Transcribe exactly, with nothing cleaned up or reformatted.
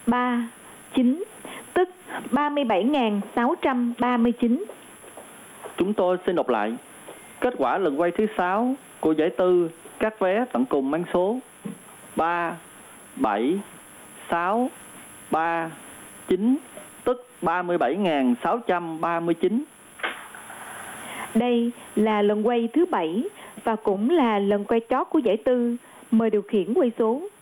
ba chín, tức ba mươi bảy nghìn sáu trăm ba mươi chín. Chúng tôi xin đọc lại. Kết quả lần quay thứ sáu của giải tư các vé tận cùng mang số ba bảy sáu ba chín, tức ba mươi bảy nghìn sáu trăm ba mươi chín. Đây là lần quay thứ bảy và cũng là lần quay chót của giải tư. Mời điều khiển quay số.